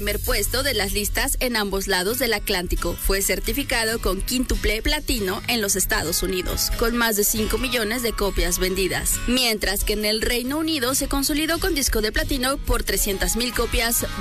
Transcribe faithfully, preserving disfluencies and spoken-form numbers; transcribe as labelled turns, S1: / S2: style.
S1: Primer puesto de las listas en ambos lados del Atlántico. Fue certificado con quíntuple platino en los Estados Unidos, con más de cinco millones de copias vendidas. Mientras que en el Reino Unido se consolidó con disco de platino por trescientas mil copias